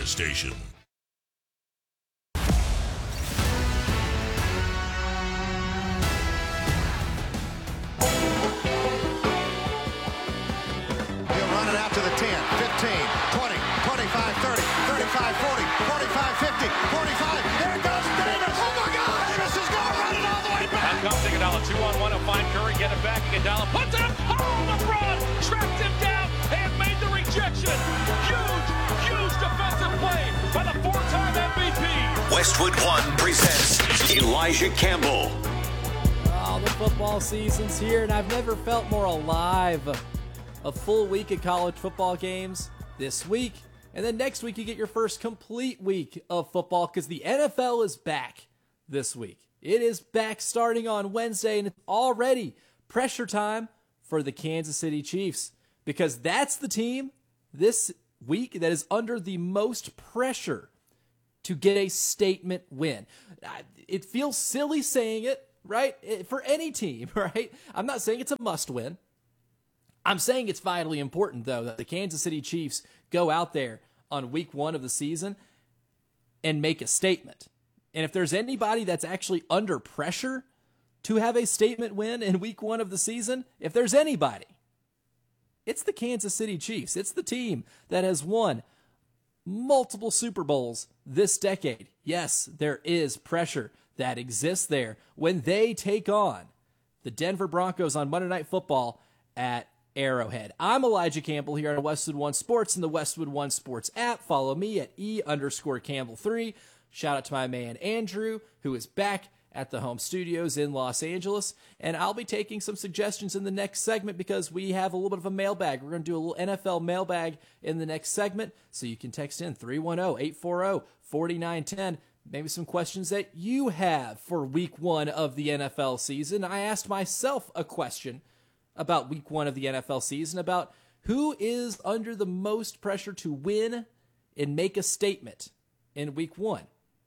radio station. He'll run it out to the 10, 15, 20, 25, 30, 35, 40, 45, 50, 45. There it goes, Davis. Oh my God, Davis is going to run it all the way back. Now comes Iguodala, 2-on-1, he'll find Curry, get it back. Iguodala puts it up. Oh, LeBron tracked him down and made the rejection. Huge defensive play by the four-time MVP. Westwood One presents Elijah Campbell. Oh, the football season's here, and I've never felt more alive. A full week of college football games this week, and then next week you get your first complete week of football because the NFL is back this week. It is back starting on Wednesday, and it's already pressure time for the Kansas City Chiefs because that's the team this week that is under the most pressure to get a statement win. It feels silly saying it, right? For any team, right? I'm not saying it's a must win. I'm saying it's vitally important, though, that the Kansas City Chiefs go out there on week one of the season and make a statement. And if there's anybody that's actually under pressure to have a statement win in week one of the season, if there's anybody, it's the Kansas City Chiefs. It's the team that has won multiple Super Bowls this decade. Yes, there is pressure that exists there when they take on the Denver Broncos on Monday Night Football at Arrowhead. I'm Elijah Campbell here on Westwood One Sports and the Westwood One Sports app. Follow me at E_Campbell3. Shout out to my man Andrew, who is back at the home studios in Los Angeles. And I'll be taking some suggestions in the next segment because we have a little bit of a mailbag. We're going to do a little NFL mailbag in the next segment. So you can text in 310-840-4910. Maybe some questions that you have for week one of the NFL season. I asked myself a question about week one of the NFL season about who is under the most pressure to win and make a statement in week one.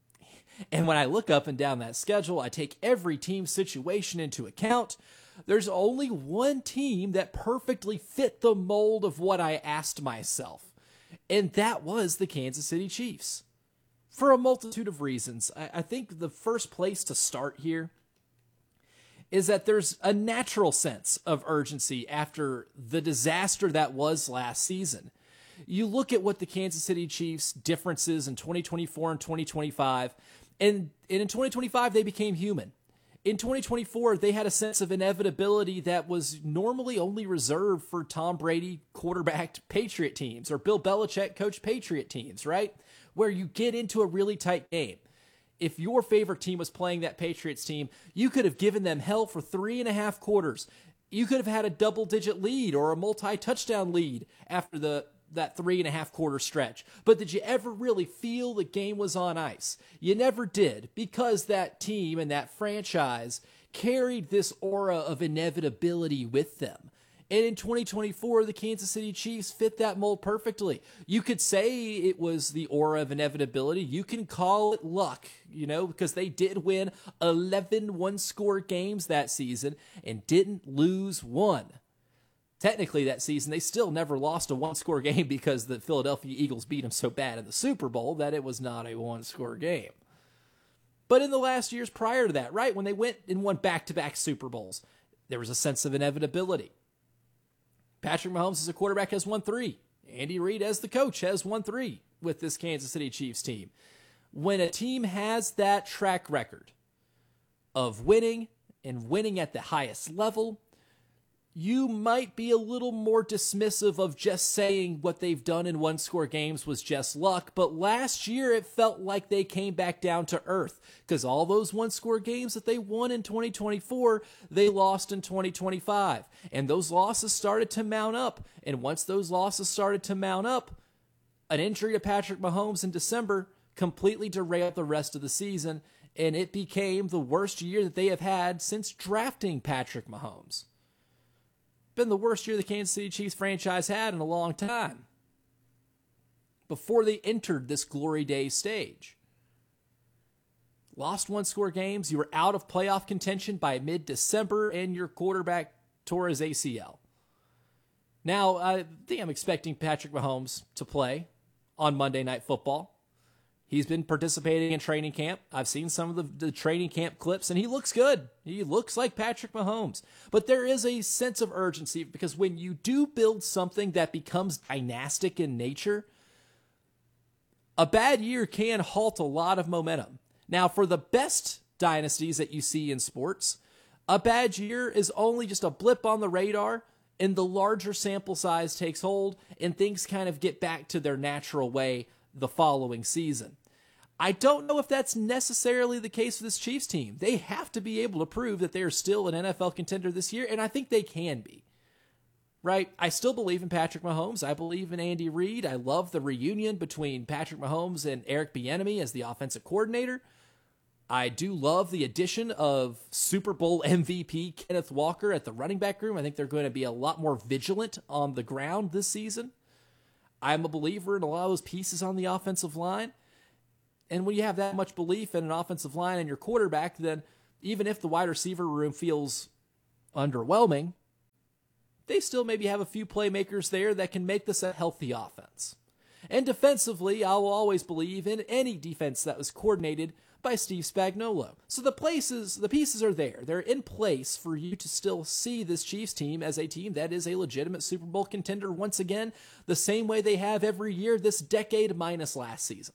And when I look up and down that schedule, I take every team's situation into account. There's only one team that perfectly fit the mold of what I asked myself, and that was the Kansas City Chiefs. For a multitude of reasons. I think the first place to start here is that there's a natural sense of urgency after the disaster that was last season. You look at what the Kansas City Chiefs' differences in 2024 and 2025, and in 2025, they became human. In 2024, they had a sense of inevitability that was normally only reserved for Tom Brady quarterbacked Patriot teams or Bill Belichick coached Patriot teams, right? Where you get into a really tight game. If your favorite team was playing that Patriots team, you could have given them hell for 3.5 quarters. You could have had a double-digit lead or a multi-touchdown lead after that 3.5 quarter stretch. But did you ever really feel the game was on ice? You never did, because that team and that franchise carried this aura of inevitability with them. And in 2024, the Kansas City Chiefs fit that mold perfectly. You could say it was the aura of inevitability. You can call it luck, because they did win 11 one-score games that season and didn't lose one. Technically, that season, they still never lost a one-score game because the Philadelphia Eagles beat them so bad in the Super Bowl that it was not a one-score game. But in the last years prior to that, right, when they went and won back-to-back Super Bowls, there was a sense of inevitability. Patrick Mahomes as a quarterback has won 3. Andy Reid as the coach has won 3 with this Kansas City Chiefs team. When a team has that track record of winning and winning at the highest level, you might be a little more dismissive of just saying what they've done in one-score games was just luck. But last year, it felt like they came back down to earth because all those one-score games that they won in 2024, they lost in 2025. And those losses started to mount up. And once those losses started to mount up, an injury to Patrick Mahomes in December completely derailed the rest of the season. And it became the worst year that they have had since drafting Patrick Mahomes. Been the worst year the Kansas City Chiefs franchise had in a long time before they entered this glory day stage. Lost one-score games, you were out of playoff contention by mid-December, and your quarterback tore his ACL. Now, I think I'm expecting Patrick Mahomes to play on Monday Night Football. He's been participating in training camp. I've seen some of the training camp clips, and he looks good. He looks like Patrick Mahomes. But there is a sense of urgency because when you do build something that becomes dynastic in nature, a bad year can halt a lot of momentum. Now, for the best dynasties that you see in sports, a bad year is only just a blip on the radar, and the larger sample size takes hold, and things kind of get back to their natural way the following season. I don't know if that's necessarily the case for this Chiefs team. They have to be able to prove that they are still an NFL contender this year, and I think they can be. Right? I still believe in Patrick Mahomes. I believe in Andy Reid. I love the reunion between Patrick Mahomes and Eric Bieniemy as the offensive coordinator. I do love the addition of Super Bowl MVP Kenneth Walker at the running back room. I think they're going to be a lot more vigilant on the ground this season. I'm a believer in a lot of those pieces on the offensive line. And when you have that much belief in an offensive line and your quarterback, then even if the wide receiver room feels underwhelming, they still maybe have a few playmakers there that can make this a healthy offense. And defensively, I will always believe in any defense that was coordinated by Steve Spagnuolo. So the pieces are there. They're in place for you to still see this Chiefs team as a team that is a legitimate Super Bowl contender once again, the same way they have every year this decade minus last season.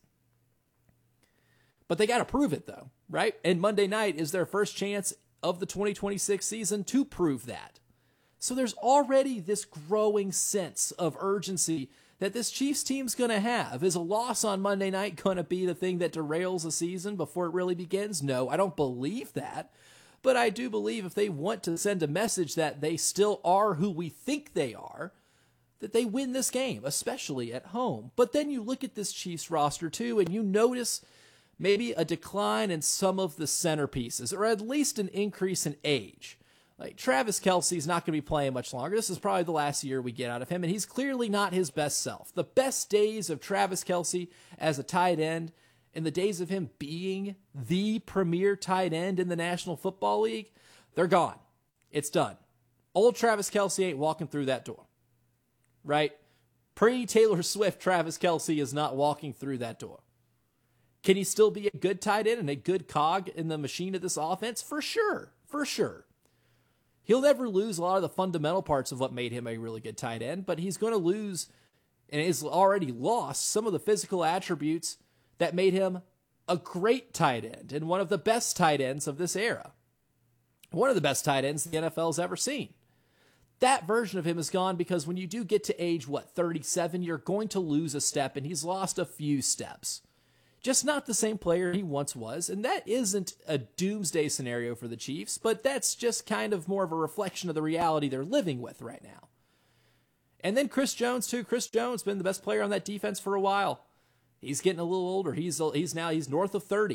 But they got to prove it though, right? And Monday night is their first chance of the 2026 season to prove that. So there's already this growing sense of urgency that this Chiefs team's going to have. Is a loss on Monday night going to be the thing that derails a season before it really begins? No, I don't believe that. But I do believe if they want to send a message that they still are who we think they are, that they win this game, especially at home. But then you look at this Chiefs roster too, and you notice maybe a decline in some of the centerpieces, or at least an increase in age. Like Travis Kelce's not going to be playing much longer. This is probably the last year we get out of him, and he's clearly not his best self. The best days of Travis Kelce as a tight end and the days of him being the premier tight end in the National Football League, they're gone. It's done. Old Travis Kelce ain't walking through that door, right? Pre-Taylor Swift Travis Kelce is not walking through that door. Can he still be a good tight end and a good cog in the machine of this offense? For sure. For sure. He'll never lose a lot of the fundamental parts of what made him a really good tight end, but he's going to lose and has already lost some of the physical attributes that made him a great tight end and one of the best tight ends of this era. One of the best tight ends the NFL's ever seen. That version of him is gone because when you do get to age, 37, you're going to lose a step, and he's lost a few steps. Just not the same player he once was, and that isn't a doomsday scenario for the Chiefs, but that's just kind of more of a reflection of the reality they're living with right now. And then Chris Jones, too. Chris Jones been the best player on that defense for a while. He's getting a little older. He's north of 30.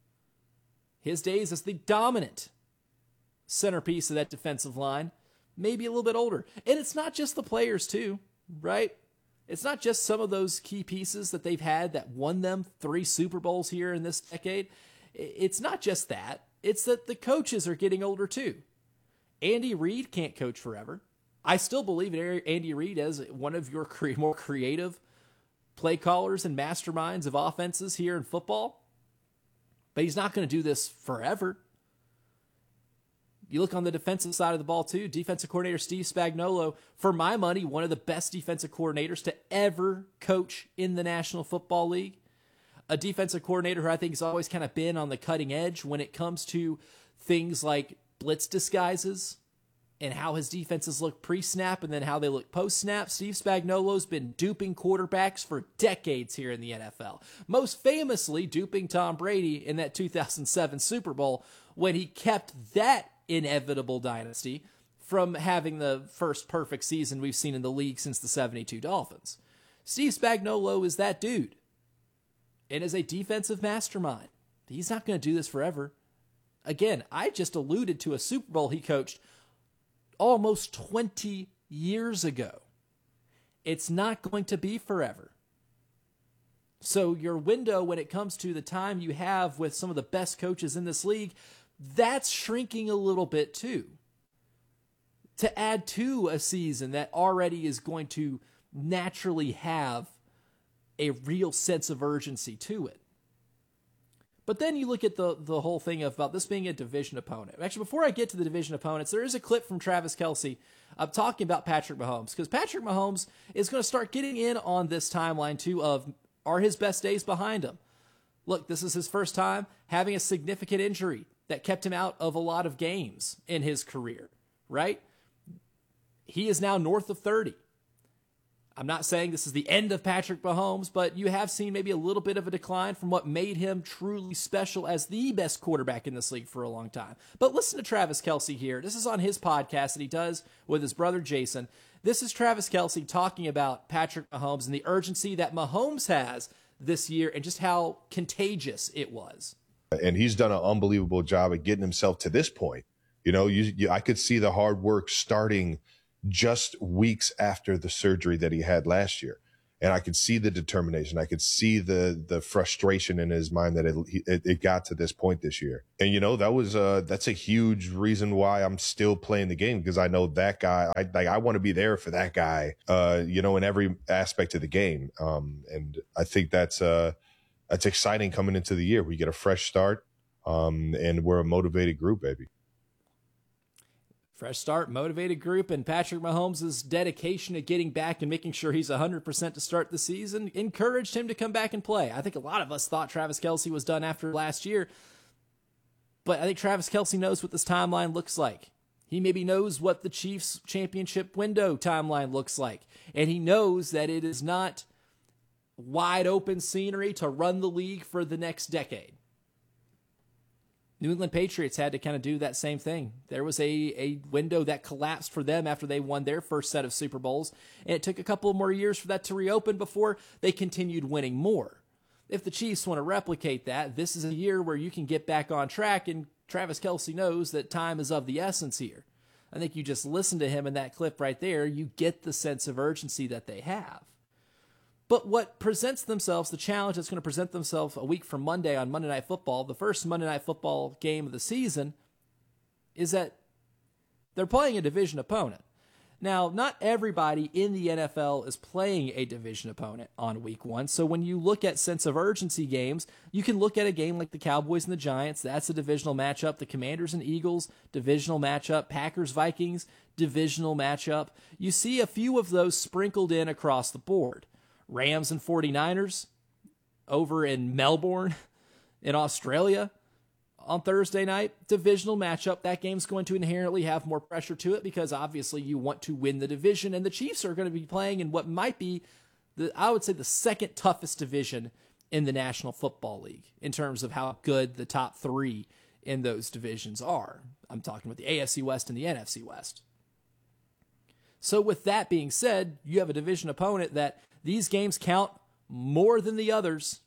His days as the dominant centerpiece of that defensive line, maybe a little bit older. And it's not just the players, too, right? It's not just some of those key pieces that they've had that won them 3 Super Bowls here in this decade. It's not just that. It's that the coaches are getting older too. Andy Reid can't coach forever. I still believe in Andy Reid as one of your more creative play callers and masterminds of offenses here in football. But he's not going to do this forever. You look on the defensive side of the ball, too. Defensive coordinator Steve Spagnuolo, for my money, one of the best defensive coordinators to ever coach in the National Football League. A defensive coordinator who I think has always kind of been on the cutting edge when it comes to things like blitz disguises and how his defenses look pre-snap and then how they look post-snap. Steve Spagnuolo's been duping quarterbacks for decades here in the NFL. Most famously, duping Tom Brady in that 2007 Super Bowl when he kept that inevitable dynasty from having the first perfect season we've seen in the league since the 72 Dolphins. Steve Spagnuolo is that dude and is a defensive mastermind. He's not going to do this forever. Again, I just alluded to a Super Bowl he coached almost 20 years ago. It's not going to be forever. So your window when it comes to the time you have with some of the best coaches in this league, that's shrinking a little bit too. To add to a season that already is going to naturally have a real sense of urgency to it. But then you look at the whole thing about this being a division opponent. Actually, before I get to the division opponents, there is a clip from Travis Kelce talking about Patrick Mahomes, because Patrick Mahomes is going to start getting in on this timeline too of, are his best days behind him? Look, this is his first time having a significant injury that kept him out of a lot of games in his career, right? He is now north of 30. I'm not saying this is the end of Patrick Mahomes, but you have seen maybe a little bit of a decline from what made him truly special as the best quarterback in this league for a long time. But listen to Travis Kelce here. This is on his podcast that he does with his brother Jason. This is Travis Kelce talking about Patrick Mahomes and the urgency that Mahomes has this year and just how contagious it was. And he's done an unbelievable job at getting himself to this point. You know, I could see the hard work starting just weeks after the surgery that he had last year. And I could see the determination. I could see the frustration in his mind that it got to this point this year. And, you know, that's a huge reason why I'm still playing the game, because I know that guy, I want to be there for that guy, you know, in every aspect of the game. And I think that's exciting coming into the year. We get a fresh start, and we're a motivated group, baby. Fresh start, motivated group, and Patrick Mahomes' dedication to getting back and making sure he's 100% to start the season encouraged him to come back and play. I think a lot of us thought Travis Kelce was done after last year, but I think Travis Kelce knows what this timeline looks like. He maybe knows what the Chiefs championship window timeline looks like, and he knows that it is not wide open scenery to run the league for the next decade. New England Patriots had to kind of do that same thing. There was a window that collapsed for them after they won their first set of Super Bowls, and it took a couple more years for that to reopen before they continued winning more. If the Chiefs want to replicate that, this is a year where you can get back on track, and Travis Kelce knows that time is of the essence here. I think you just listen to him in that clip right there, you get the sense of urgency that they have. But what presents themselves, the challenge that's going to present themselves a week from Monday on Monday Night Football, the first Monday Night Football game of the season, is that they're playing a division opponent. Now, not everybody in the NFL is playing a division opponent on week one. So when you look at sense of urgency games, you can look at a game like the Cowboys and the Giants. That's a divisional matchup. The Commanders and Eagles, divisional matchup. Packers, Vikings, divisional matchup. You see a few of those sprinkled in across the board. Rams and 49ers over in Melbourne in Australia on Thursday night. Divisional matchup. That game's going to inherently have more pressure to it because obviously you want to win the division, and the Chiefs are going to be playing in what might be, I would say, the second toughest division in the National Football League in terms of how good the top three in those divisions are. I'm talking about the AFC West and the NFC West. So with that being said, you have a division opponent that these games count more than the others,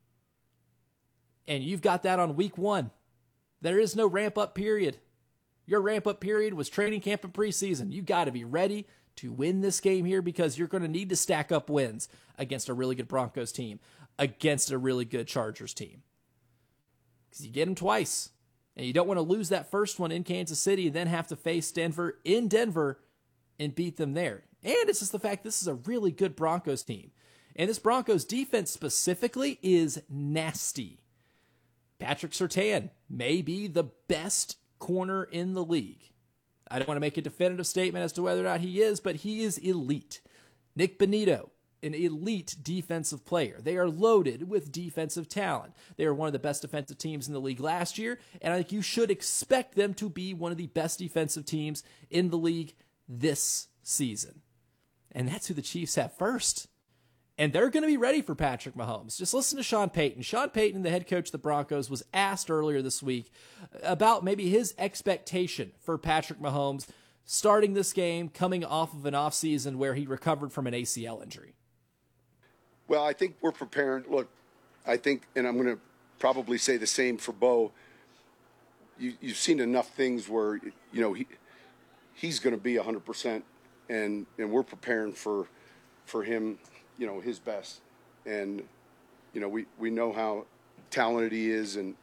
and you've got that on week one. There is no ramp-up period. Your ramp-up period was training camp and preseason. You got to be ready to win this game here because you're going to need to stack up wins against a really good Broncos team, against a really good Chargers team. Because you get them twice, and you don't want to lose that first one in Kansas City and then have to face Denver in Denver and beat them there. And it's just the fact this is a really good Broncos team. And this Broncos defense specifically is nasty. Patrick Surtain may be the best corner in the league. I don't want to make a definitive statement as to whether or not he is, but he is elite. Nick Bonitto, an elite defensive player. They are loaded with defensive talent. They are one of the best defensive teams in the league last year, and I think you should expect them to be one of the best defensive teams in the league this season. And that's who the Chiefs have first. And they're going to be ready for Patrick Mahomes. Just listen to Sean Payton. Sean Payton, the head coach of the Broncos, was asked earlier this week about maybe his expectation for Patrick Mahomes starting this game, coming off of an offseason where he recovered from an ACL injury. Well, I think we're preparing. Look, I think, and I'm going to probably say the same for Bo, you've seen enough things where, you know, he's going to be 100%. And we're preparing for him, you know, his best. And, you know, we know how talented he is, and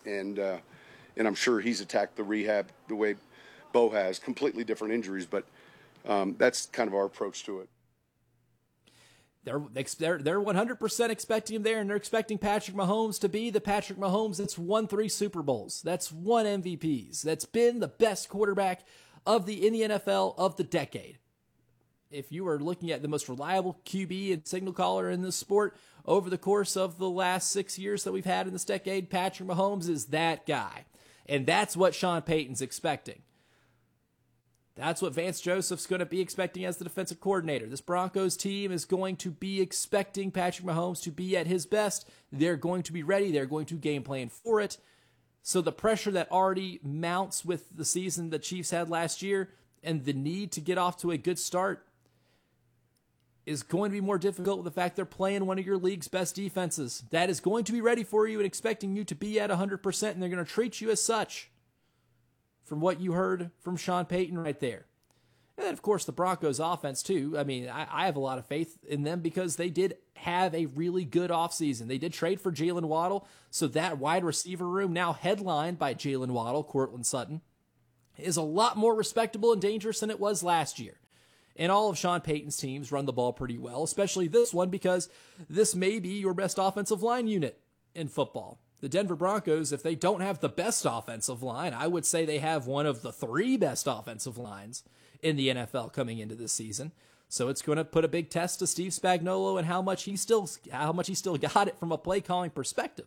I'm sure he's attacked the rehab the way Bo has. Completely different injuries, but that's kind of our approach to it. They're 100% expecting him there, and they're expecting Patrick Mahomes to be the Patrick Mahomes that's won 3 Super Bowls, that's won MVPs, that's been the best quarterback in the NFL of the decade. If you are looking at the most reliable QB and signal caller in this sport over the course of the last 6 years that we've had in this decade, Patrick Mahomes is that guy. And that's what Sean Payton's expecting. That's what Vance Joseph's going to be expecting as the defensive coordinator. This Broncos team is going to be expecting Patrick Mahomes to be at his best. They're going to be ready. They're going to game plan for it. So the pressure that already mounts with the season the Chiefs had last year and the need to get off to a good start is going to be more difficult with the fact they're playing one of your league's best defenses. That is going to be ready for you and expecting you to be at 100%, and they're going to treat you as such. From what you heard from Sean Payton right there. And then, of course, the Broncos offense, too. I mean, I have a lot of faith in them because they did have a really good offseason. They did trade for Jalen Waddle, so that wide receiver room, now headlined by Jalen Waddle, Courtland Sutton, is a lot more respectable and dangerous than it was last year. And all of Sean Payton's teams run the ball pretty well, especially this one because this may be your best offensive line unit in football. The Denver Broncos, if they don't have the best offensive line, I would say they have one of the 3 best offensive lines in the NFL coming into this season. So it's going to put a big test to Steve Spagnuolo and how much he still got it from a play calling perspective.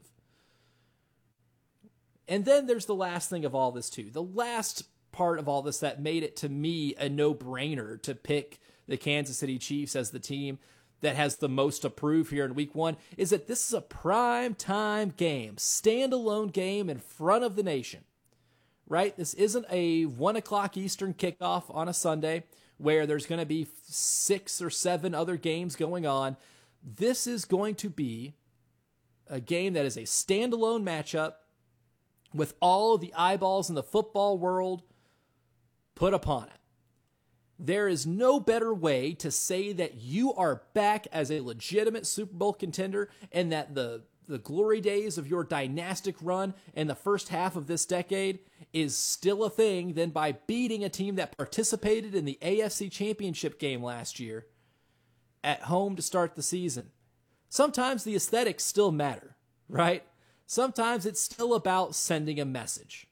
And then there's the last thing of all this too. The last part of all this that made it to me a no-brainer to pick the Kansas City Chiefs as the team that has the most to prove here in week 1 is that this is a prime time game, standalone game in front of the nation, right? This isn't a 1 o'clock Eastern kickoff on a Sunday where there's going to be 6 or 7 other games going on. This is going to be a game that is a standalone matchup with all of the eyeballs in the football world put upon it. There is no better way to say that you are back as a legitimate Super Bowl contender and that the glory days of your dynastic run in the first half of this decade is still a thing than by beating a team that participated in the AFC Championship game last year at home to start the season. Sometimes the aesthetics still matter, right? Sometimes it's still about sending a message.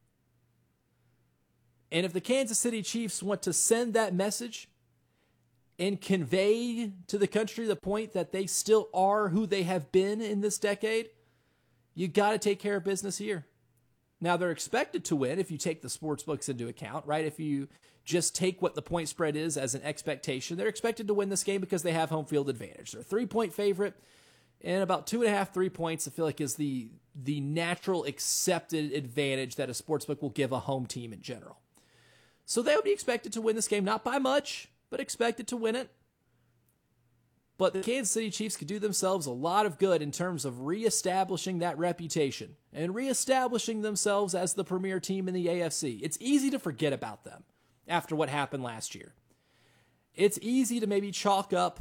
And if the Kansas City Chiefs want to send that message and convey to the country the point that they still are who they have been in this decade, you got to take care of business here. Now, they're expected to win if you take the sports books into account, right? If you just take what the point spread is as an expectation, they're expected to win this game because they have home field advantage. They're a 3-point favorite, and about 2.5, 3 points, I feel like is the natural accepted advantage that a sportsbook will give a home team in general. So they would be expected to win this game, not by much, but expected to win it. But the Kansas City Chiefs could do themselves a lot of good in terms of reestablishing that reputation and reestablishing themselves as the premier team in the AFC. It's easy to forget about them after what happened last year. It's easy to maybe chalk up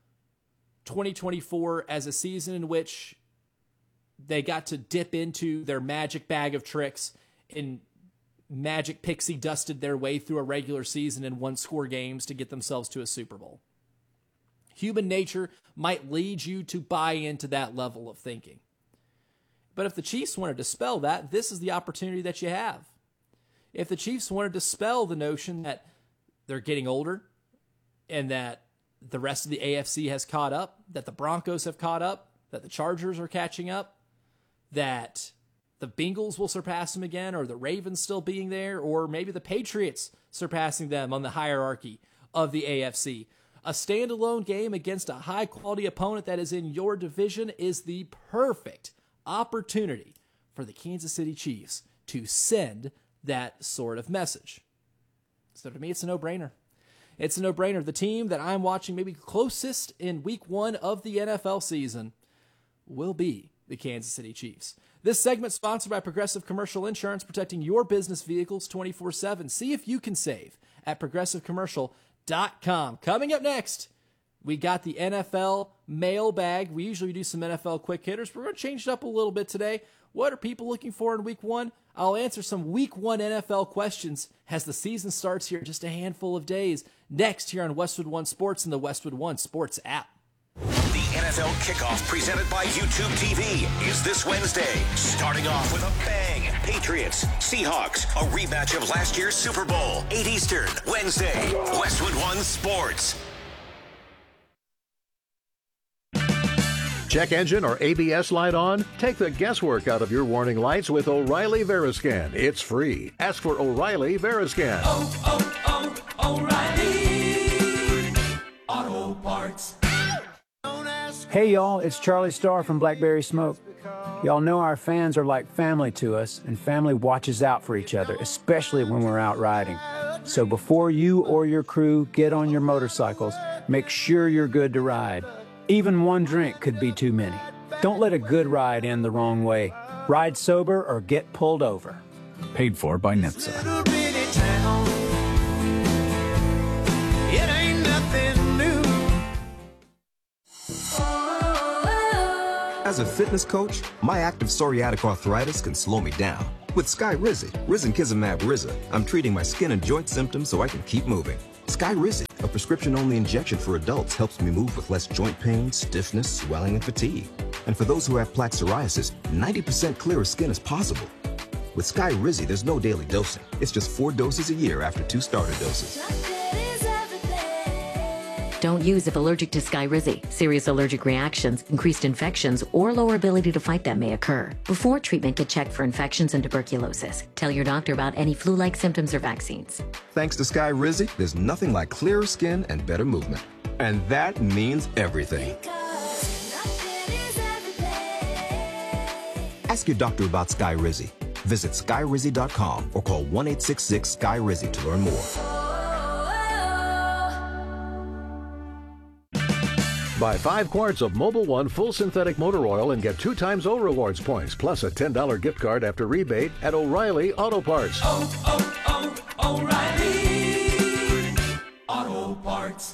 2024 as a season in which they got to dip into their magic bag of tricks and magic pixie dusted their way through a regular season in 1-score games to get themselves to a Super Bowl. Human nature might lead you to buy into that level of thinking. But if the Chiefs want to dispel that, this is the opportunity that you have. If the Chiefs want to dispel the notion that they're getting older and that the rest of the AFC has caught up, that the Broncos have caught up, that the Chargers are catching up, that the Bengals will surpass them again, or the Ravens still being there, or maybe the Patriots surpassing them on the hierarchy of the AFC. A standalone game against a high-quality opponent that is in your division is the perfect opportunity for the Kansas City Chiefs to send that sort of message. So to me, it's a no-brainer. It's a no-brainer. The team that I'm watching maybe closest in week 1 of the NFL season will be the Kansas City Chiefs. This segment sponsored by Progressive Commercial Insurance, protecting your business vehicles 24/7. See if you can save at progressivecommercial.com. Coming up next, we got the NFL mailbag. We usually do some NFL quick hitters, but we're going to change it up a little bit today. What are people looking for in week 1? I'll answer some week 1 NFL questions as the season starts here in just a handful of days. Next here on Westwood One Sports and the Westwood One Sports app. NFL Kickoff presented by YouTube TV is this Wednesday. Starting off with a bang. Patriots, Seahawks, a rematch of last year's Super Bowl. 8 Eastern, Wednesday. Westwood One Sports. Check engine or ABS light on? Take the guesswork out of your warning lights with O'Reilly Veriscan. It's free. Ask for O'Reilly Veriscan. O'Reilly Auto Parts. Hey y'all, it's Charlie Starr from Blackberry Smoke. Y'all know our fans are like family to us, and family watches out for each other, especially when we're out riding. So before you or your crew get on your motorcycles, make sure you're good to ride. Even one drink could be too many. Don't let a good ride end the wrong way. Ride sober or get pulled over. Paid for by NHTSA. It ain't nothing new. As a fitness coach, my active psoriatic arthritis can slow me down. With Skyrizi, Risankizumab Riza, I'm treating my skin and joint symptoms so I can keep moving. Skyrizi, a prescription-only injection for adults, helps me move with less joint pain, stiffness, swelling, and fatigue. And for those who have plaque psoriasis, 90% clearer skin is possible. With Skyrizi, there's no daily dosing. It's just 4 doses a year after 2 starter doses. Don't use if allergic to Skyrizi. Serious allergic reactions, increased infections, or lower ability to fight them may occur. Before treatment, get checked for infections and tuberculosis. Tell your doctor about any flu-like symptoms or vaccines. Thanks to Skyrizi, there's nothing like clearer skin and better movement. And that means everything. Ask your doctor about Skyrizi. Visit Skyrizi.com or call 1-866-SKY-RIZI to learn more. Buy 5 quarts of Mobil 1 full synthetic motor oil and get 2 times O Rewards points, plus a $10 gift card after rebate at O'Reilly Auto Parts. O'Reilly Auto Parts.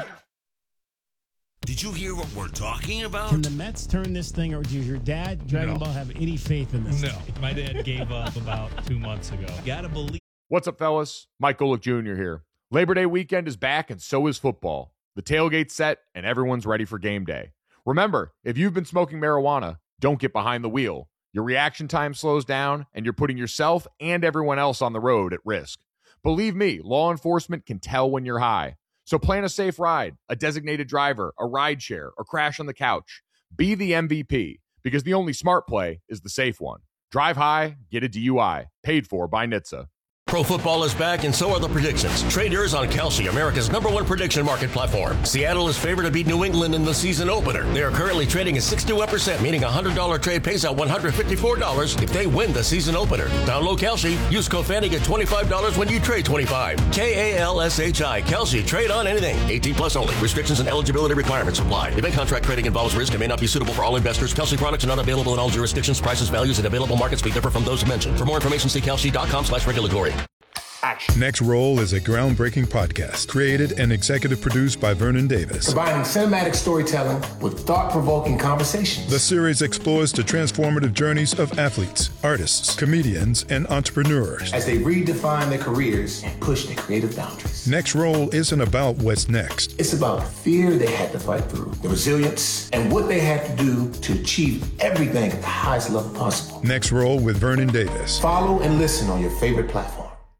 Did you hear what we're talking about? Can the Mets turn this thing, or does your dad, Dragon Ball, have any faith in this? No, my dad gave up about 2 months ago. Gotta believe. What's up, fellas? Mike Golick Jr. here. Labor Day weekend is back, and so is football. The tailgate's set, and everyone's ready for game day. Remember, if you've been smoking marijuana, don't get behind the wheel. Your reaction time slows down, and you're putting yourself and everyone else on the road at risk. Believe me, law enforcement can tell when you're high. So plan a safe ride, a designated driver, a ride share, or crash on the couch. Be the MVP, because the only smart play is the safe one. Drive high, get a DUI. Paid for by NHTSA. Pro football is back, and so are the predictions. Trade yours on Kalshi, America's #1 prediction market platform. Seattle is favored to beat New England in the season opener. They are currently trading at 61%, meaning a $100 trade pays out $154 if they win the season opener. Download Kalshi. Use code FANNY, get $25 when you trade $25. KALSHI. Kalshi. Trade on anything. 18 plus only. Restrictions and eligibility requirements apply. Event contract trading involves risk and may not be suitable for all investors. Kalshi products are not available in all jurisdictions. Prices, values, and available markets may differ from those mentioned. For more information, see kalshi.com/regulatory. Action. Next Roll is a groundbreaking podcast created and executive produced by Vernon Davis. Combining cinematic storytelling with thought-provoking conversations. The series explores the transformative journeys of athletes, artists, comedians, and entrepreneurs as they redefine their careers and push their creative boundaries. Next Roll isn't about what's next. It's about the fear they had to fight through, the resilience, and what they had to do to achieve everything at the highest level possible. Next Roll with Vernon Davis. Follow and listen on your favorite platform.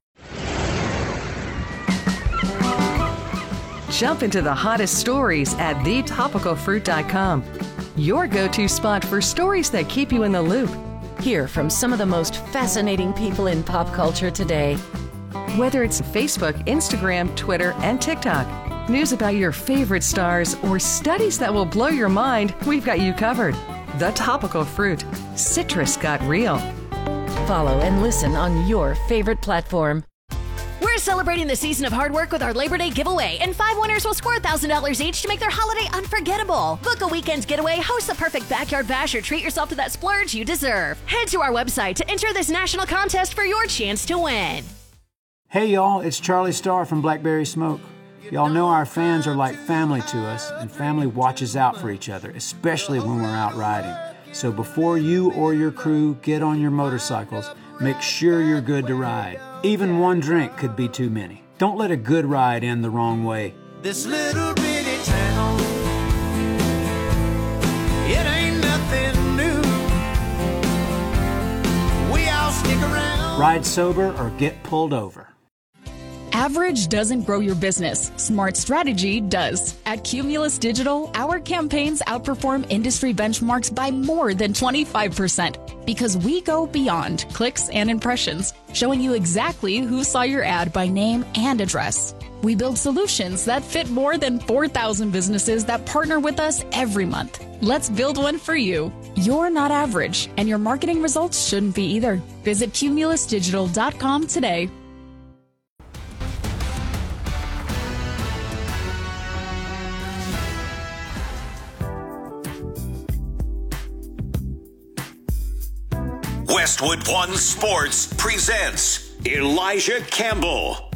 Jump into the hottest stories at thetopicalfruit.com. Your go-to spot for stories that keep you in the loop. Hear from some of the most fascinating people in pop culture today. Whether it's Facebook, Instagram, Twitter, and TikTok, news about your favorite stars, or studies that will blow your mind, we've got you covered. The Topical Fruit. Citrus got real. Follow and listen on your favorite platform. We're celebrating the season of hard work with our Labor Day giveaway, and 5 winners will score $1,000 each to make their holiday unforgettable. Book a weekend's getaway, host the perfect backyard bash, or treat yourself to that splurge you deserve. Head to our website to enter this national contest for your chance to win. Hey y'all, it's Charlie Starr from Blackberry Smoke. Y'all know our fans are like family to us, and family watches out for each other, especially when we're out riding. So before you or your crew get on your motorcycles, make sure you're good to ride. Even one drink could be too many. Don't let a good ride end the wrong way. This little bitty town Ride sober or get pulled over. Average doesn't grow your business. Smart strategy does. At Cumulus Digital, our campaigns outperform industry benchmarks by more than 25% because we go beyond clicks and impressions, showing you exactly who saw your ad by name and address. We build solutions that fit more than 4,000 businesses that partner with us every month. Let's build one for you. You're not average, and your marketing results shouldn't be either. Visit cumulusdigital.com today. Westwood One Sports presents Elijah Campbell.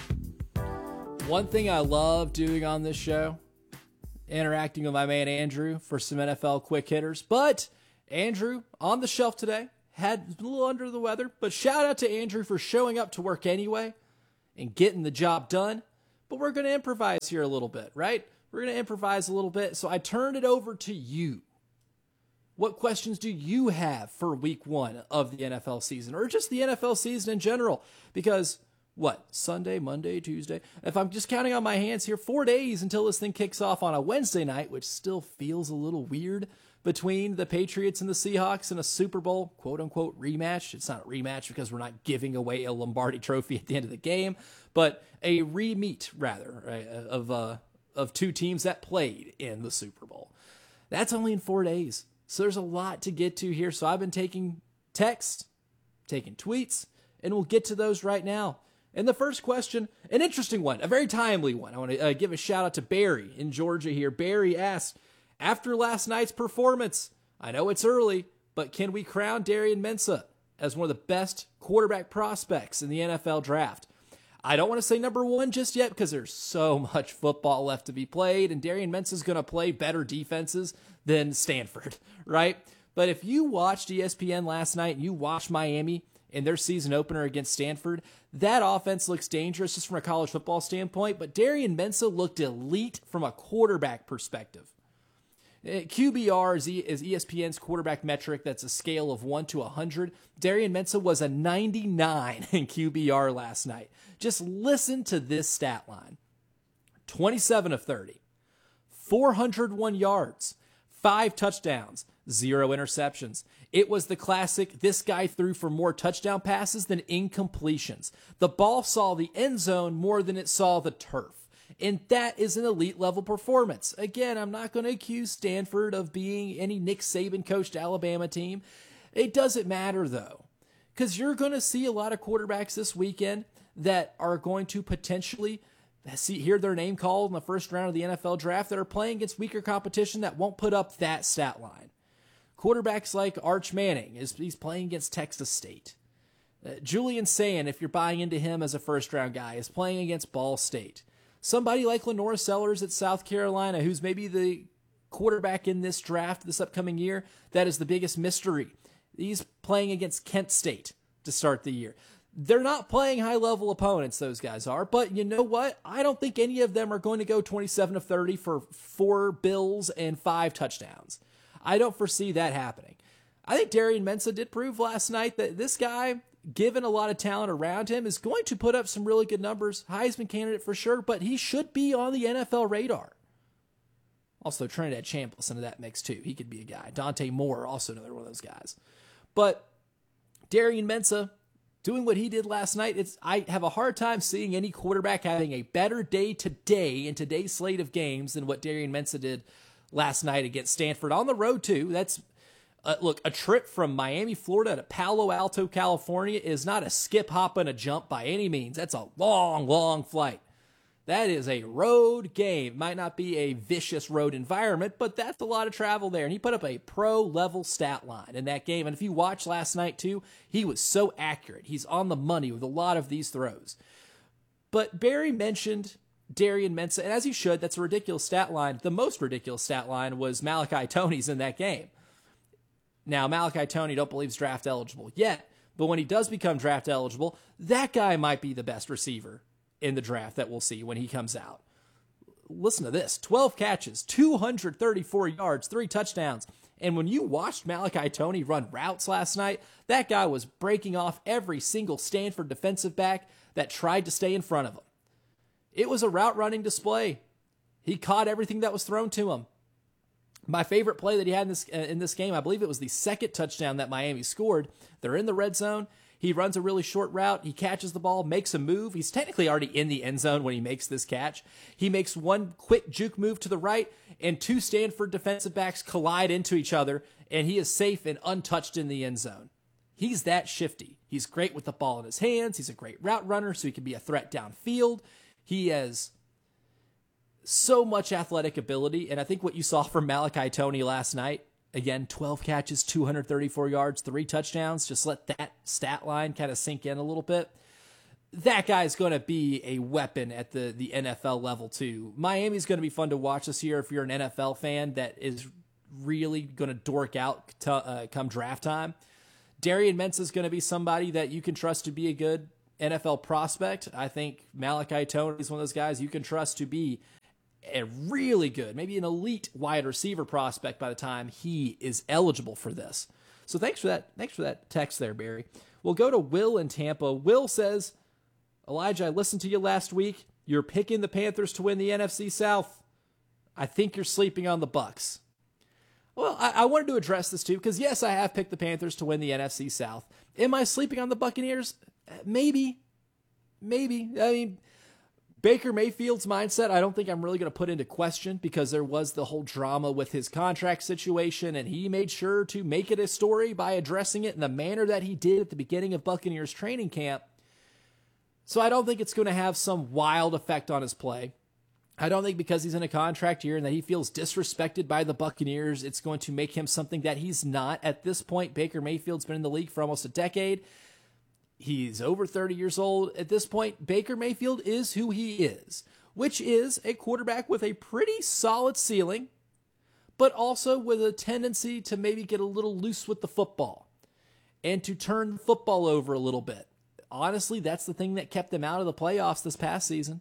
One thing I love doing on this show, interacting with my man Andrew for some NFL quick hitters. But Andrew, on the shelf today, had a little under the weather. But shout out to Andrew for showing up to work anyway and getting the job done. But we're going to improvise here a little bit, right? We're going to improvise a little bit. So I turned it over to you. What questions do you have for week one of the NFL season, or just the NFL season in general? Because what, Sunday, Monday, Tuesday? If I'm just counting on my hands here, 4 days until this thing kicks off on a Wednesday night, which still feels a little weird between the Patriots and the Seahawks in a Super Bowl, quote unquote, rematch. It's not a rematch because we're not giving away a Lombardi trophy at the end of the game, but a re-meet rather, right, of two teams that played in the Super Bowl. That's only in 4 days. So there's a lot to get to here. So I've been taking texts, taking tweets, and we'll get to those right now. And the first question, an interesting one, a very timely one. I want to give a shout out to Barry in Georgia here. Barry asked, after last night's performance, I know it's early, but can we crown Darian Mensah as one of the best quarterback prospects in the NFL draft? I don't want to say number one just yet because there's so much football left to be played, and Darian Mensah is going to play better defenses than Stanford, right? But if you watched ESPN last night and you watched Miami in their season opener against Stanford, that offense looks dangerous just from a college football standpoint, but Darian Mensah looked elite from a quarterback perspective. QBR is ESPN's quarterback metric. That's a scale of 1 to 100. Darian Mensah was a 99 in QBR last night. Just listen to this stat line. 27 of 30. 401 yards. 5 touchdowns. 0 interceptions. It was the classic, this guy threw for more touchdown passes than incompletions. The ball saw the end zone more than it saw the turf. And that is an elite level performance. Again, I'm not going to accuse Stanford of being any Nick Saban coached Alabama team. It doesn't matter though, because you're going to see a lot of quarterbacks this weekend that are going to potentially hear their name called in the first round of the NFL draft that are playing against weaker competition that won't put up that stat line. Quarterbacks like Arch Manning, he's playing against Texas State. Julian Sayin, if you're buying into him as a first round guy, is playing against Ball State. Somebody like Lenore Sellers at South Carolina, who's maybe the quarterback in this draft this upcoming year, that is the biggest mystery. He's playing against Kent State to start the year. They're not playing high-level opponents, those guys are, but you know what? I don't think any of them are going to go 27 of 30 for 4 bills and 5 touchdowns. I don't foresee that happening. I think Darian Mensah did prove last night that this guy, given a lot of talent around him, is going to put up some really good numbers. Heisman candidate for sure, but he should be on the NFL radar. Also, Trinidad Chambliss into that mix too. He could be a guy. Dante Moore, also another one of those guys. But Darian Mensah, doing what he did last night, I have a hard time seeing any quarterback having a better day today in today's slate of games than what Darian Mensah did last night against Stanford on the road too. That's look, a trip from Miami, Florida to Palo Alto, California is not a skip, hop, and a jump by any means. That's a long, long flight. That is a road game. Might not be a vicious road environment, but that's a lot of travel there. And he put up a pro-level stat line in that game. And if you watched last night too, he was so accurate. He's on the money with a lot of these throws. But Barry mentioned Darian Mensah, and as you should, that's a ridiculous stat line. The most ridiculous stat line was Malachi Toney's in that game. Now, Malachi Toney, don't believe is draft eligible yet, but when he does become draft eligible, that guy might be the best receiver in the draft that we'll see when he comes out. Listen to this, 12 catches, 234 yards, 3 touchdowns, And when you watched Malachi Toney run routes last night, that guy was breaking off every single Stanford defensive back that tried to stay in front of him. It was a route running display. He caught everything that was thrown to him. My favorite play that he had in this game, I believe it was the second touchdown that Miami scored. They're in the red zone. He runs a really short route. He catches the ball, makes a move. He's technically already in the end zone when he makes this catch. He makes one quick juke move to the right, and two Stanford defensive backs collide into each other, and he is safe and untouched in the end zone. He's that shifty. He's great with the ball in his hands. He's a great route runner, so he can be a threat downfield. He has so much athletic ability, and I think what you saw from Malachi Toney last night, again, 12 catches, 234 yards, 3 touchdowns, just let that stat line kind of sink in a little bit. That guy's going to be a weapon at the NFL level too. Miami's going to be fun to watch this year if you're an NFL fan that is really going to dork out come draft time. Darian Mensah's going to be somebody that you can trust to be a good NFL prospect. I think Malachi Toney is one of those guys you can trust to be a really good, maybe an elite wide receiver prospect by the time he is eligible for this. So thanks for that text there, Barry. We'll go to Will in Tampa. Will says, Elijah, I listened to you last week. You're picking the Panthers to win the NFC South. I think you're sleeping on the Bucs. Well, I wanted to address this too, because yes, I have picked the Panthers to win the NFC South. Am I sleeping on the Buccaneers? Maybe. I mean, Baker Mayfield's mindset, I don't think I'm really going to put into question, because there was the whole drama with his contract situation, and he made sure to make it a story by addressing it in the manner that he did at the beginning of Buccaneers training camp. So I don't think it's going to have some wild effect on his play. I don't think because he's in a contract year and that he feels disrespected by the Buccaneers, it's going to make him something that he's not. At this point, Baker Mayfield's been in the league for almost a decade. He's over 30 years old. At this point, Baker Mayfield is who he is, which is a quarterback with a pretty solid ceiling, but also with a tendency to maybe get a little loose with the football and to turn the football over a little bit. Honestly, that's the thing that kept them out of the playoffs this past season.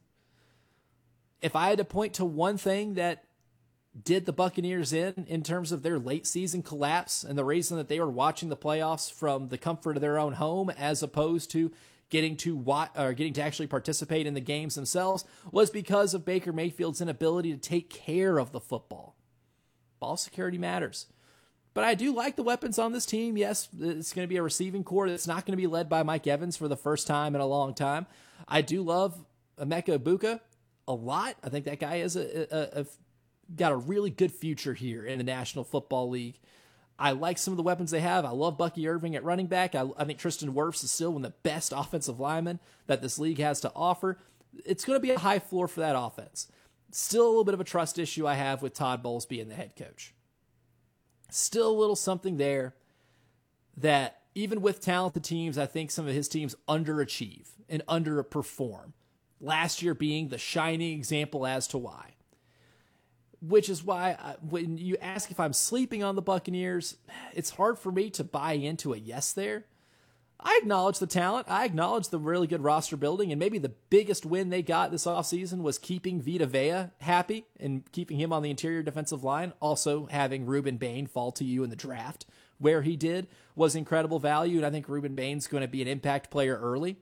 If I had to point to one thing that did the Buccaneers in terms of their late season collapse and the reason that they were watching the playoffs from the comfort of their own home as opposed to getting to actually participate in the games themselves, was because of Baker Mayfield's inability to take care of the football. Ball security matters. But I do like the weapons on this team. Yes, it's going to be a receiving core that's not going to be led by Mike Evans for the first time in a long time. I do love Emeka Egbuka a lot. I think that guy is got a really good future here in the National Football League. I like some of the weapons they have. I love Bucky Irving at running back. I think Tristan Wirfs is still one of the best offensive linemen that this league has to offer. It's going to be a high floor for that offense. Still a little bit of a trust issue I have with Todd Bowles being the head coach. Still a little something there that even with talented teams, I think some of his teams underachieve and underperform. Last year being the shining example as to why. Which is why when you ask if I'm sleeping on the Buccaneers, it's hard for me to buy into a yes there. I acknowledge the talent. I acknowledge the really good roster building, and maybe the biggest win they got this offseason was keeping Vita Vea happy and keeping him on the interior defensive line. Also having Ruben Bain fall to you in the draft where he did was incredible value, and I think Ruben Bain's going to be an impact player early.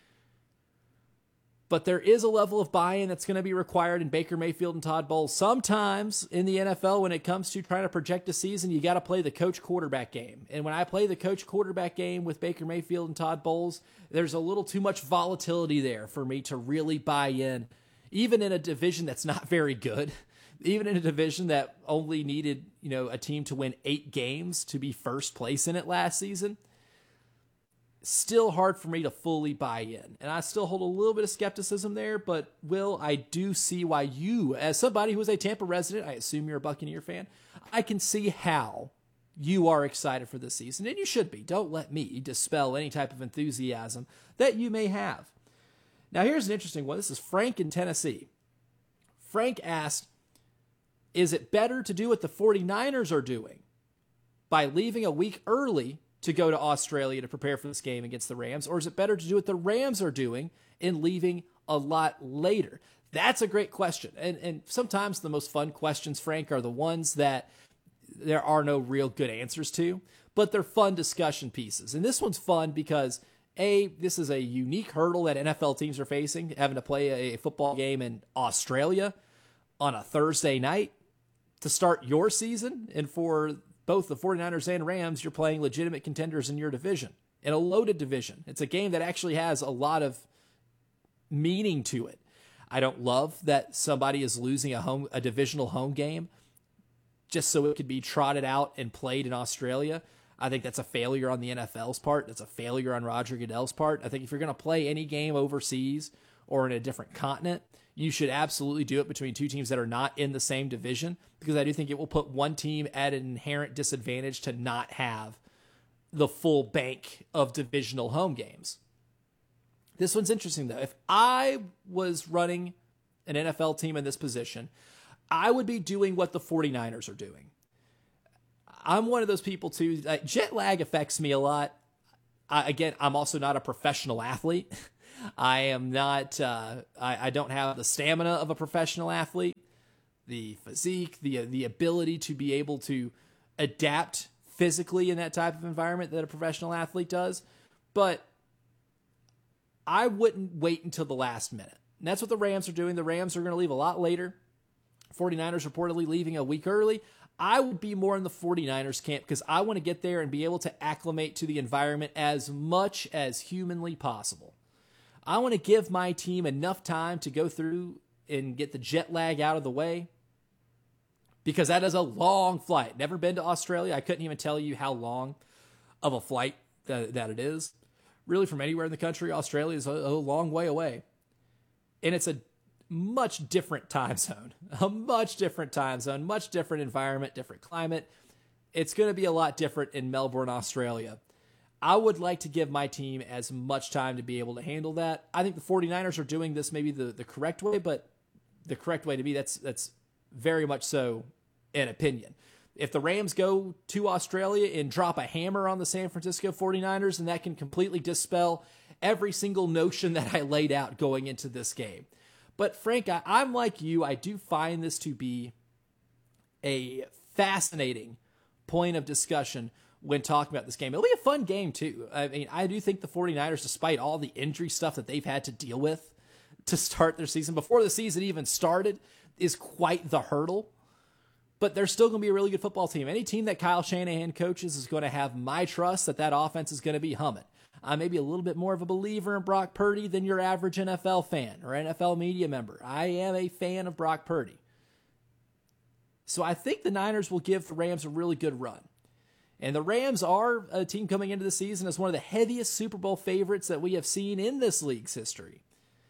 But there is a level of buy-in that's going to be required in Baker Mayfield and Todd Bowles. Sometimes in the NFL, when it comes to trying to project a season, you got to play the coach quarterback game. And when I play the coach quarterback game with Baker Mayfield and Todd Bowles, there's a little too much volatility there for me to really buy in, even in a division that's not very good, even in a division that only needed, a team to win 8 games to be first place in it last season. Still hard for me to fully buy in. And I still hold a little bit of skepticism there, but Will, I do see why you, as somebody who is a Tampa resident, I assume you're a Buccaneer fan, I can see how you are excited for this season, and you should be. Don't let me dispel any type of enthusiasm that you may have. Now here's an interesting one. This is Frank in Tennessee. Frank asked, is it better to do what the 49ers are doing by leaving a week early to go to Australia to prepare for this game against the Rams, or is it better to do what the Rams are doing and leaving a lot later? That's a great question. And sometimes the most fun questions, Frank, are the ones that there are no real good answers to, but they're fun discussion pieces. And this one's fun because, A, this is a unique hurdle that NFL teams are facing, having to play a football game in Australia on a Thursday night to start your season. And for both the 49ers and Rams, you're playing legitimate contenders in your division, in a loaded division. It's a game that actually has a lot of meaning to it. I don't love that somebody is losing a divisional home game just so it could be trotted out and played in Australia. I think that's a failure on the NFL's part. That's a failure on Roger Goodell's part. I think if you're going to play any game overseas or in a different continent, you should absolutely do it between two teams that are not in the same division, because I do think it will put one team at an inherent disadvantage to not have the full bank of divisional home games. This one's interesting, though. If I was running an NFL team in this position, I would be doing what the 49ers are doing. I'm one of those people, too. Jet lag affects me a lot. I'm also not a professional athlete. I am not, I don't have the stamina of a professional athlete, the physique, the ability to be able to adapt physically in that type of environment that a professional athlete does. But I wouldn't wait until the last minute. And that's what the Rams are doing. The Rams are going to leave a lot later. 49ers reportedly leaving a week early. I would be more in the 49ers camp because I want to get there and be able to acclimate to the environment as much as humanly possible. I want to give my team enough time to go through and get the jet lag out of the way, because that is a long flight. Never been to Australia. I couldn't even tell you how long of a flight that it is. Really, from anywhere in the country, Australia is a long way away. And it's a much different time zone, much different environment, different climate. It's going to be a lot different in Melbourne, Australia. I would like to give my team as much time to be able to handle that. I think the 49ers are doing this maybe the correct way, but the correct way to me, that's very much so an opinion. If the Rams go to Australia and drop a hammer on the San Francisco 49ers, then that can completely dispel every single notion that I laid out going into this game. But Frank, I'm like you. I do find this to be a fascinating point of discussion when talking about this game. It'll be a fun game, too. I mean, I do think the 49ers, despite all the injury stuff that they've had to deal with to start their season, before the season even started, is quite the hurdle. But they're still going to be a really good football team. Any team that Kyle Shanahan coaches is going to have my trust that offense is going to be humming. I'm maybe a little bit more of a believer in Brock Purdy than your average NFL fan or NFL media member. I am a fan of Brock Purdy. So I think the Niners will give the Rams a really good run. And the Rams are a team coming into the season as one of the heaviest Super Bowl favorites that we have seen in this league's history.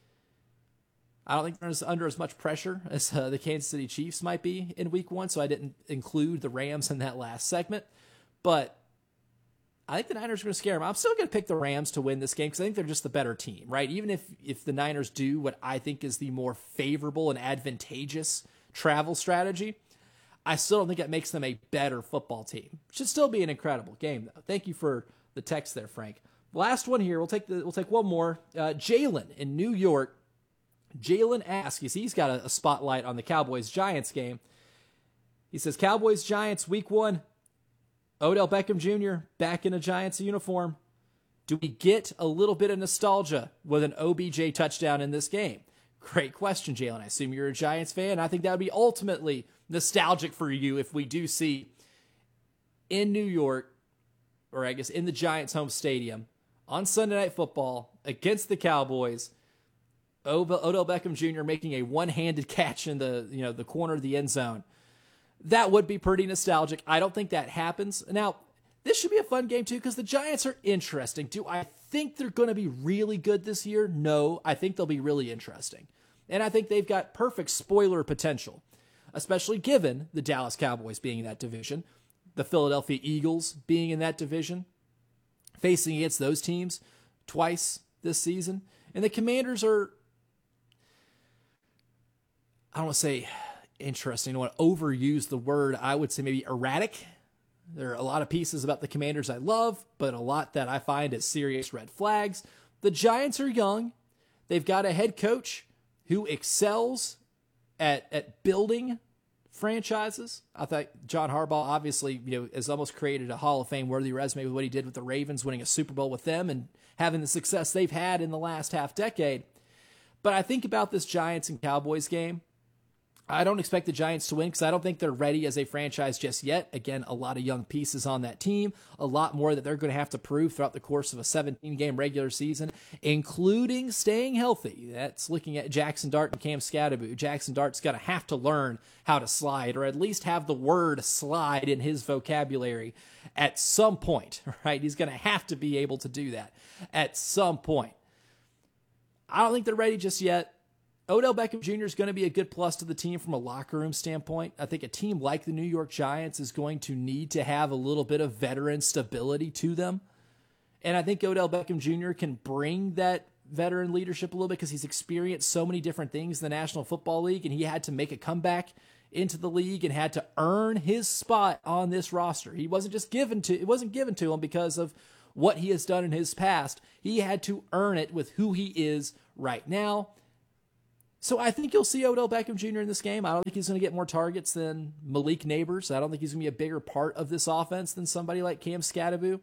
I don't think they're under as much pressure as the Kansas City Chiefs might be in Week 1, so I didn't include the Rams in that last segment. But I think the Niners are going to scare them. I'm still going to pick the Rams to win this game because I think they're just the better team, right? Even if the Niners do what I think is the more favorable and advantageous travel strategy, I still don't think that makes them a better football team. Should still be an incredible game, though. Thank you for the text there, Frank. Last one here. We'll take one more. Jalen in New York. Jalen asks, he's got a spotlight on the Cowboys-Giants game. He says, Cowboys-Giants Week 1. Odell Beckham Jr. back in a Giants uniform. Do we get a little bit of nostalgia with an OBJ touchdown in this game? Great question, Jalen. I assume you're a Giants fan. I think that would be ultimately nostalgic for you if we do see in New York, or I guess in the Giants' home stadium, on Sunday Night Football against the Cowboys, Odell Beckham Jr. making a one-handed catch in the corner of the end zone. That would be pretty nostalgic. I don't think that happens. Now, this should be a fun game, too, because the Giants are interesting. Do I think they're going to be really good this year? No, I think they'll be really interesting. And I think they've got perfect spoiler potential, especially given the Dallas Cowboys being in that division, the Philadelphia Eagles being in that division, facing against those teams twice this season. And the Commanders are, I don't want to say interesting, I don't want to overuse the word, I would say maybe erratic. There are a lot of pieces about the Commanders I love, but a lot that I find as serious red flags. The Giants are young. They've got a head coach who excels at building franchises. I thought John Harbaugh obviously, has almost created a Hall of Fame worthy resume with what he did with the Ravens, winning a Super Bowl with them and having the success they've had in the last half decade. But I think about this Giants and Cowboys game. I don't expect the Giants to win because I don't think they're ready as a franchise just yet. Again, a lot of young pieces on that team, a lot more that they're going to have to prove throughout the course of a 17-game regular season, including staying healthy. That's looking at Jackson Dart and Cam Scatterbo. Jackson Dart's going to have to learn how to slide, or at least have the word slide in his vocabulary at some point, right? He's going to have to be able to do that at some point. I don't think they're ready just yet. Odell Beckham Jr. is going to be a good plus to the team from a locker room standpoint. I think a team like the New York Giants is going to need to have a little bit of veteran stability to them. And I think Odell Beckham Jr. can bring that veteran leadership a little bit because he's experienced so many different things in the National Football League, and he had to make a comeback into the league and had to earn his spot on this roster. It wasn't given to him because of what he has done in his past. He had to earn it with who he is right now. So I think you'll see Odell Beckham Jr. in this game. I don't think he's going to get more targets than Malik Neighbors. I don't think he's going to be a bigger part of this offense than somebody like Cam Scatterbo.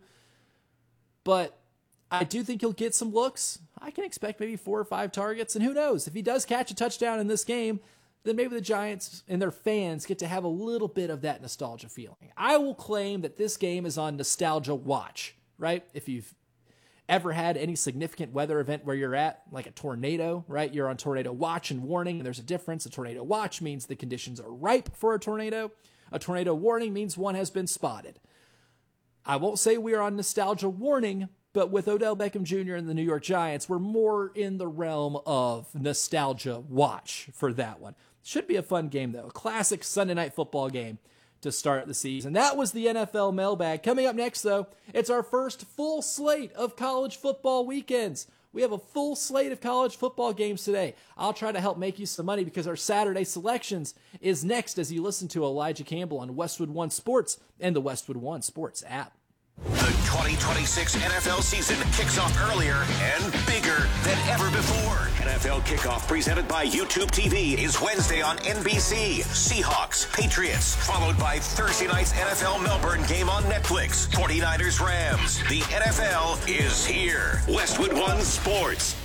But I do think he'll get some looks. I can expect maybe 4 or 5 targets. And who knows? If he does catch a touchdown in this game, then maybe the Giants and their fans get to have a little bit of that nostalgia feeling. I will claim that this game is on nostalgia watch, right? If you've ever had any significant weather event where you're at, like a tornado, right? You're on tornado watch and warning, and there's a difference. A tornado watch means the conditions are ripe for a tornado. A tornado warning means one has been spotted. I won't say we are on nostalgia warning, but with Odell Beckham Jr. and the New York Giants, we're more in the realm of nostalgia watch for that one. Should be a fun game, though. A classic Sunday night football game to start the season. That was the NFL mailbag. Coming up next, though, it's our first full slate of college football weekends. We have a full slate of college football games today. I'll try to help make you some money because our Saturday selections is next as you listen to Elijah Campbell on Westwood One Sports and the Westwood One Sports app. The 2026 NFL season kicks off earlier and bigger than ever before. NFL Kickoff presented by YouTube TV is Wednesday on NBC. Seahawks, Patriots, followed by Thursday night's NFL Melbourne game on Netflix. 49ers, Rams. The NFL is here. Westwood One Sports.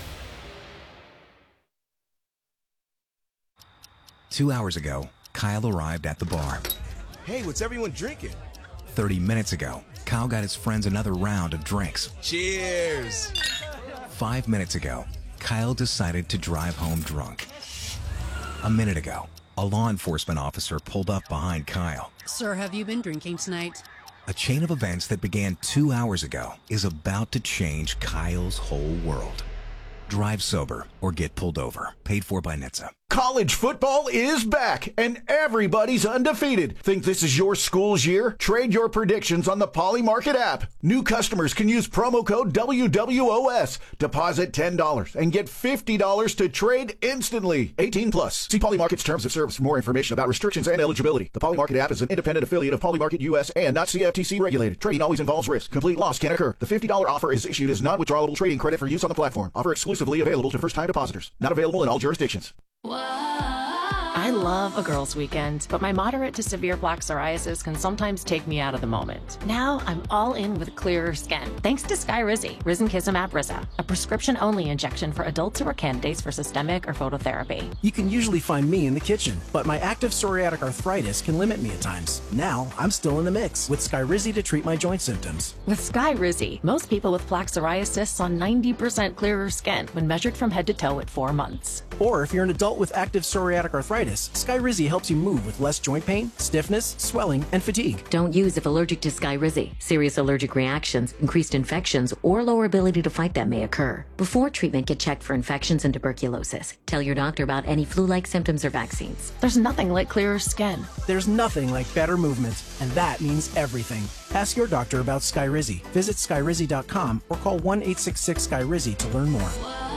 2 hours ago, Kyle arrived at the bar. Hey, what's everyone drinking? 30 minutes ago, Kyle got his friends another round of drinks. Cheers! 5 minutes ago, Kyle decided to drive home drunk. A minute ago, a law enforcement officer pulled up behind Kyle. Sir, have you been drinking tonight? A chain of events that began 2 hours ago is about to change Kyle's whole world. Drive sober or get pulled over. Paid for by NHTSA. College football is back, and everybody's undefeated. Think this is your school's year? Trade your predictions on the Polymarket app. New customers can use promo code WWOS. Deposit $10 and get $50 to trade instantly. 18 plus. See Polymarket's terms of service for more information about restrictions and eligibility. The Polymarket app is an independent affiliate of Polymarket US and not CFTC regulated. Trading always involves risk. Complete loss can occur. The $50 offer is issued as non-withdrawable trading credit for use on the platform. Offer exclusively available to first-time depositors. Not available in all jurisdictions. I love a girls' weekend, but my moderate to severe plaque psoriasis can sometimes take me out of the moment. Now I'm all in with clearer skin, thanks to Skyrizi, Risankizumab Riza, a prescription-only injection for adults who are candidates for systemic or phototherapy. You can usually find me in the kitchen, but my active psoriatic arthritis can limit me at times. Now I'm still in the mix with Skyrizi to treat my joint symptoms. With Skyrizi, most people with plaque psoriasis saw 90% clearer skin when measured from head to toe at 4 months. Or if you're an adult with active psoriatic arthritis, Skyrizi helps you move with less joint pain, stiffness, swelling, and fatigue. Don't use if allergic to Skyrizi. Serious allergic reactions, increased infections, or lower ability to fight them may occur. Before treatment, get checked for infections and tuberculosis. Tell your doctor about any flu-like symptoms or vaccines. There's nothing like clearer skin. There's nothing like better movement, and that means everything. Ask your doctor about Skyrizi. Visit Skyrizi.com or call 1-866-SKYRIZI to learn more.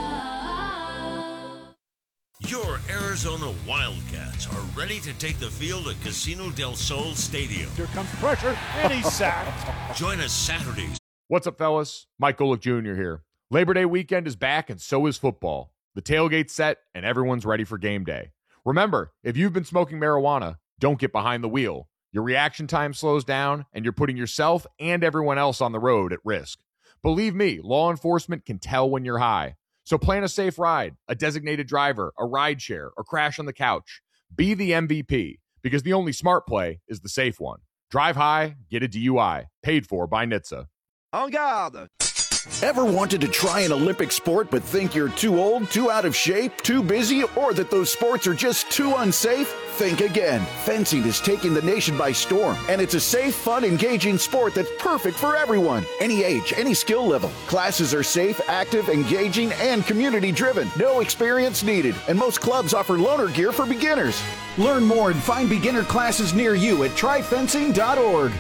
Your Arizona Wildcats are ready to take the field at Casino del Sol Stadium. Here comes pressure, and he's sacked. Join us Saturdays. What's up, fellas? Mike Golick Jr. here. Labor Day weekend is back, and so is football. The tailgate's set, and everyone's ready for game day. Remember, if you've been smoking marijuana, don't get behind the wheel. Your reaction time slows down, and you're putting yourself and everyone else on the road at risk. Believe me, law enforcement can tell when you're high. So plan a safe ride, a designated driver, a ride share, or crash on the couch. Be the MVP, because the only smart play is the safe one. Drive high, get a DUI. Paid for by NHTSA. En garde! Ever wanted to try an Olympic sport but think you're too old, too out of shape, too busy, or that those sports are just too unsafe? Think again. Fencing is taking the nation by storm, and it's a safe, fun, engaging sport that's perfect for everyone. Any age, any skill level. Classes are safe, active, engaging, and community-driven. No experience needed, and most clubs offer loaner gear for beginners. Learn more and find beginner classes near you at tryfencing.org.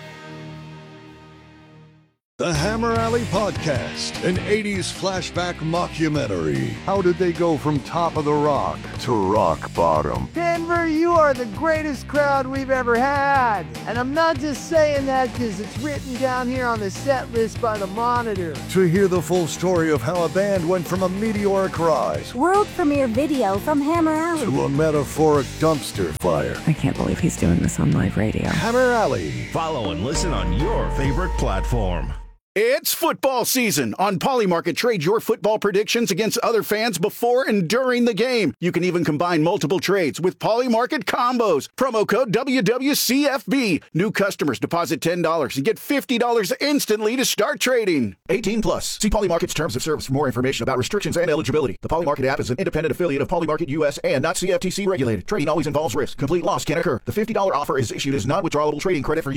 The Hammer Alley Podcast, an 80s flashback mockumentary. How did they go from top of the rock to rock bottom? Denver, you are the greatest crowd we've ever had. And I'm not just saying that because it's written down here on the set list by the Monitor. To hear the full story of how a band went from a meteoric rise, world premiere video from Hammer Alley, to a metaphoric dumpster fire. I can't believe he's doing this on live radio. Hammer Alley. Follow and listen on your favorite platform. It's football season. On Polymarket, trade your football predictions against other fans before and during the game. You can even combine multiple trades with Polymarket combos. Promo code WWCFB. New customers deposit $10 and get $50 instantly to start trading. 18 plus. See Polymarket's terms of service for more information about restrictions and eligibility. The Polymarket app is an independent affiliate of Polymarket US and not CFTC regulated. Trading always involves risk. Complete loss can occur. The $50 offer is issued as non-withdrawable trading credit for